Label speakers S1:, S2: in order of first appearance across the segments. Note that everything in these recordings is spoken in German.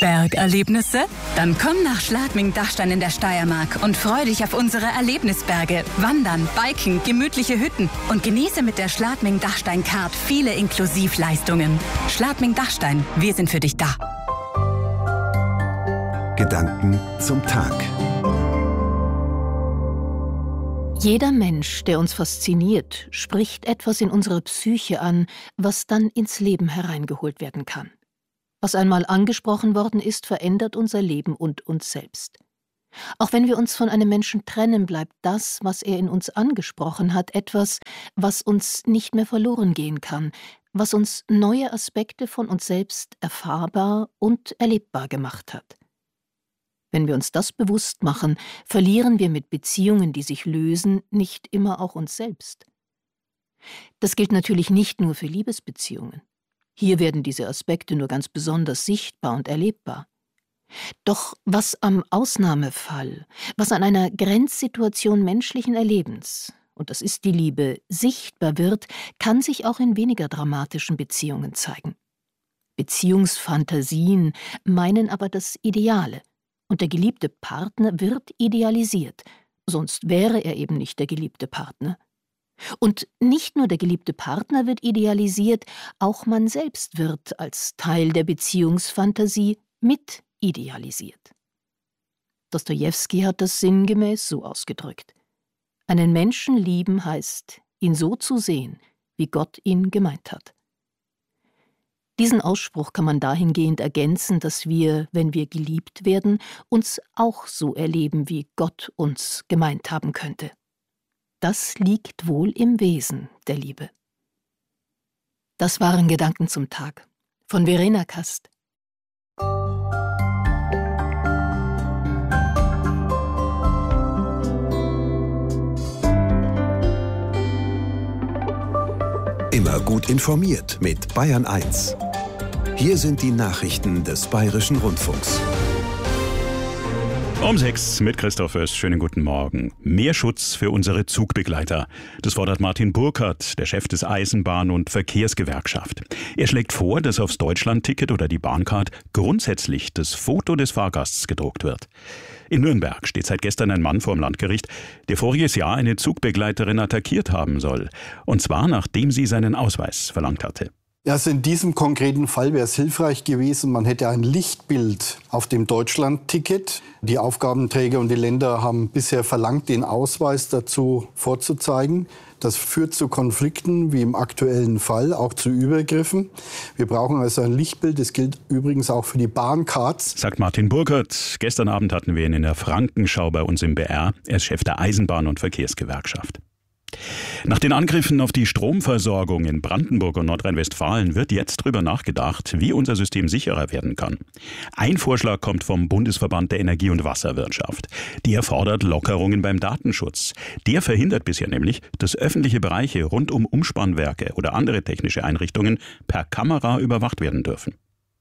S1: Bergerlebnisse? Dann komm nach Schladming-Dachstein in der Steiermark und freu dich auf unsere Erlebnisberge, Wandern, Biken, gemütliche Hütten und genieße mit der Schladming-Dachstein-Card viele Inklusivleistungen. Schladming-Dachstein, wir sind für dich da.
S2: Gedanken zum Tag.
S3: Jeder Mensch, der uns fasziniert, spricht etwas in unserer Psyche an, was dann ins Leben hereingeholt werden kann. Was einmal angesprochen worden ist, verändert unser Leben und uns selbst. Auch wenn wir uns von einem Menschen trennen, bleibt das, was er in uns angesprochen hat, etwas, was uns nicht mehr verloren gehen kann, was uns neue Aspekte von uns selbst erfahrbar und erlebbar gemacht hat. Wenn wir uns das bewusst machen, verlieren wir mit Beziehungen, die sich lösen, nicht immer auch uns selbst. Das gilt natürlich nicht nur für Liebesbeziehungen. Hier werden diese Aspekte nur ganz besonders sichtbar und erlebbar. Doch was am Ausnahmefall, was an einer Grenzsituation menschlichen Erlebens, und das ist die Liebe, sichtbar wird, kann sich auch in weniger dramatischen Beziehungen zeigen. Beziehungsfantasien meinen aber das Ideale, und der geliebte Partner wird idealisiert, sonst wäre er eben nicht der geliebte Partner. Und nicht nur der geliebte Partner wird idealisiert, auch man selbst wird als Teil der Beziehungsfantasie mit idealisiert. Dostojewski hat das sinngemäß so ausgedrückt: Einen Menschen lieben heißt, ihn so zu sehen, wie Gott ihn gemeint hat. Diesen Ausspruch kann man dahingehend ergänzen, dass wir, wenn wir geliebt werden, uns auch so erleben, wie Gott uns gemeint haben könnte. Das liegt wohl im Wesen der Liebe. Das waren Gedanken zum Tag von Verena Kast.
S2: Immer gut informiert mit Bayern 1. Hier sind die Nachrichten des Bayerischen Rundfunks.
S4: Um 6 mit Christoph Öst. Schönen guten Morgen. Mehr Schutz für unsere Zugbegleiter. Das fordert Martin Burkhardt, der Chef des Eisenbahn- und Verkehrsgewerkschaft. Er schlägt vor, dass aufs Deutschlandticket oder die Bahncard grundsätzlich das Foto des Fahrgasts gedruckt wird. In Nürnberg steht seit gestern ein Mann vor dem Landgericht, der voriges Jahr eine Zugbegleiterin attackiert haben soll. Und zwar, nachdem sie seinen Ausweis verlangt hatte.
S5: Also in diesem konkreten Fall wäre es hilfreich gewesen, man hätte ein Lichtbild auf dem Deutschlandticket. Die Aufgabenträger und die Länder haben bisher verlangt, den Ausweis dazu vorzuzeigen. Das führt zu Konflikten, wie im aktuellen Fall, auch zu Übergriffen. Wir brauchen also ein Lichtbild. Das gilt übrigens auch für die Bahncards.
S4: Sagt Martin Burkhardt. Gestern Abend hatten wir ihn in der Frankenschau bei uns im BR. Er ist Chef der Eisenbahn- und Verkehrsgewerkschaft. Nach den Angriffen auf die Stromversorgung in Brandenburg und Nordrhein-Westfalen wird jetzt darüber nachgedacht, wie unser System sicherer werden kann. Ein Vorschlag kommt vom Bundesverband der Energie- und Wasserwirtschaft. Der fordert Lockerungen beim Datenschutz. Der verhindert bisher nämlich, dass öffentliche Bereiche rund um Umspannwerke oder andere technische Einrichtungen per Kamera überwacht werden dürfen.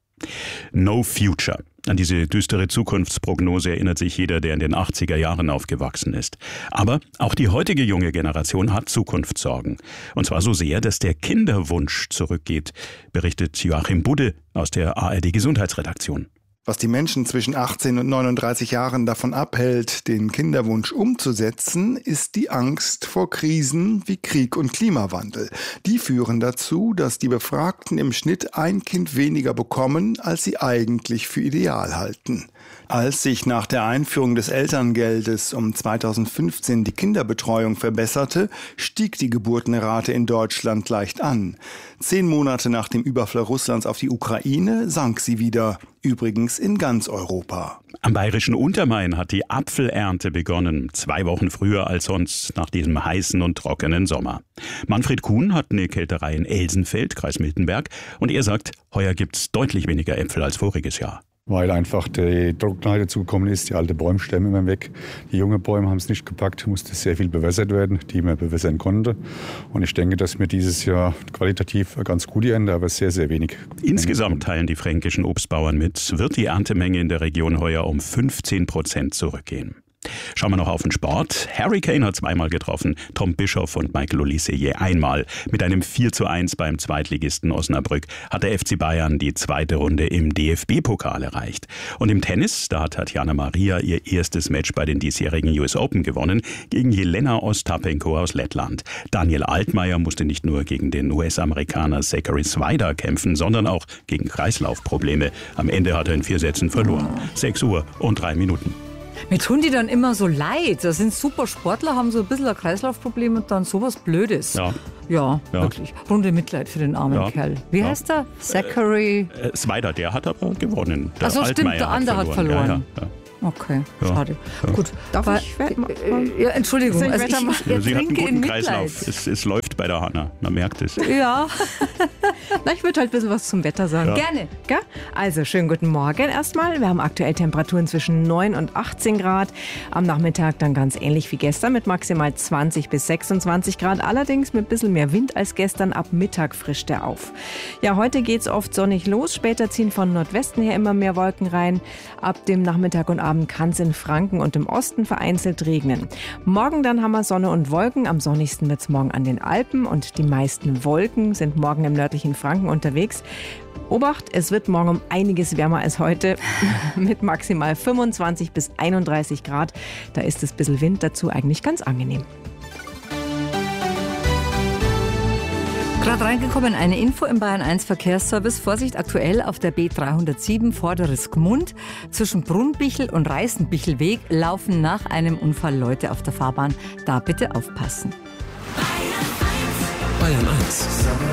S4: No Future. An diese düstere Zukunftsprognose erinnert sich jeder, der in den 80er Jahren aufgewachsen ist. Aber auch die heutige junge Generation hat Zukunftssorgen. Und zwar so sehr, dass der Kinderwunsch zurückgeht, berichtet Joachim Budde aus der ARD-Gesundheitsredaktion.
S6: Was die Menschen zwischen 18 und 39 Jahren davon abhält, den Kinderwunsch umzusetzen, ist die Angst vor Krisen wie Krieg und Klimawandel. Die führen dazu, dass die Befragten im Schnitt ein Kind weniger bekommen, als sie eigentlich für ideal halten. Als sich nach der Einführung des Elterngeldes um 2015 die Kinderbetreuung verbesserte, stieg die Geburtenrate in Deutschland leicht an. 10 Monate nach dem Überfall Russlands auf die Ukraine sank sie wieder. Übrigens in ganz Europa.
S4: Am bayerischen Untermain hat die Apfelernte begonnen, 2 Wochen früher als sonst nach diesem heißen und trockenen Sommer. Manfred Kuhn hat eine Kälterei in Elsenfeld, Kreis Miltenberg, und er sagt, heuer gibt's deutlich weniger Äpfel als voriges Jahr.
S7: Weil einfach die Trockenheit dazugekommen ist, die alten Bäume sterben immer weg. Die jungen Bäume haben es nicht gepackt, musste sehr viel bewässert werden, die man bewässern konnte. Und ich denke, dass wir dieses Jahr qualitativ eine ganz gute Ernte, aber sehr, sehr wenig.
S4: Insgesamt teilen die fränkischen Obstbauern mit, wird die Erntemenge in der Region heuer um 15% zurückgehen. Schauen wir noch auf den Sport. Harry Kane hat zweimal getroffen, Tom Bischoff und Michael Olise je einmal. Mit einem 4:1 beim Zweitligisten Osnabrück hat der FC Bayern die zweite Runde im DFB-Pokal erreicht. Und im Tennis, da hat Tatjana Maria ihr erstes Match bei den diesjährigen US Open gewonnen, gegen Jelena Ostapenko aus Lettland. Daniel Altmaier musste nicht nur gegen den US-Amerikaner Zachary Swider kämpfen, sondern auch gegen Kreislaufprobleme. Am Ende hat er in 4 Sätzen verloren. 6 Uhr und 3 Minuten.
S8: Mir tun die dann immer so leid. Das sind super Sportler, haben so ein bisschen ein Kreislaufproblem und dann sowas Blödes. Ja, wirklich. Runde Mitleid für den armen Kerl. Wie heißt er? Zachary?
S4: Swider, der hat aber gewonnen.
S8: Achso, stimmt, der andere hat verloren.
S4: Ja.
S8: Okay, schade. Gut.
S9: Darf ich
S8: Entschuldigung.
S4: Sie hat einen guten Kreislauf. Es läuft bei der Hanna, man merkt es.
S8: Ja.
S9: Na, ich würde halt ein bisschen was zum Wetter sagen.
S8: Gerne.
S9: Gell? Also, schönen guten Morgen erstmal. Wir haben aktuell Temperaturen zwischen 9 und 18 Grad. Am Nachmittag dann ganz ähnlich wie gestern mit maximal 20 bis 26 Grad. Allerdings mit ein bisschen mehr Wind als gestern. Ab Mittag frischt er auf. Ja, heute geht es oft sonnig los. Später ziehen von Nordwesten her immer mehr Wolken rein. Ab dem Nachmittag und Abend kann es in Franken und im Osten vereinzelt regnen. Morgen dann haben wir Sonne und Wolken. Am sonnigsten wird es morgen an den Alpen und die meisten Wolken sind morgen im nördlichen Franken unterwegs. Obacht, es wird morgen um einiges wärmer als heute mit maximal 25 bis 31 Grad. Da ist es ein bisschen Wind dazu eigentlich ganz angenehm.
S8: Gerade reingekommen, eine Info im Bayern 1 Verkehrsservice. Vorsicht, aktuell auf der B307 Vorderes Gmund. Zwischen Brunnbichel und Reißenbichelweg laufen nach einem Unfall Leute auf der Fahrbahn. Da bitte aufpassen.
S2: Bayern 1.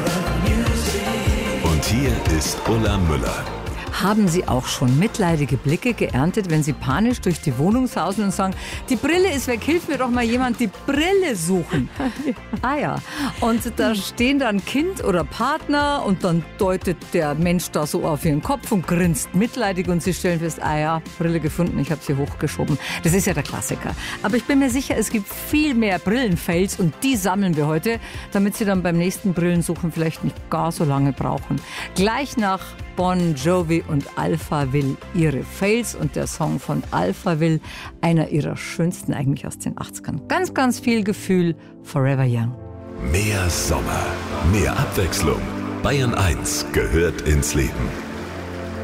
S2: Und hier ist Ulla Müller.
S8: Haben Sie auch schon mitleidige Blicke geerntet, wenn Sie panisch durch die Wohnung sausen und sagen, die Brille ist weg, hilf mir doch mal jemand, die Brille suchen. Ah ja, und da stehen dann Kind oder Partner und dann deutet der Mensch da so auf ihren Kopf und grinst mitleidig und Sie stellen fest, ah ja, Brille gefunden, ich habe sie hochgeschoben. Das ist ja der Klassiker. Aber ich bin mir sicher, es gibt viel mehr Brillenfails und die sammeln wir heute, damit Sie dann beim nächsten Brillensuchen vielleicht nicht gar so lange brauchen. Gleich nach Bon Jovi und Alphaville ihre Fails und der Song von Alphaville, einer ihrer schönsten eigentlich aus den 80ern. Ganz, ganz viel Gefühl, Forever Young.
S2: Mehr Sommer, mehr Abwechslung. Bayern 1 gehört ins Leben.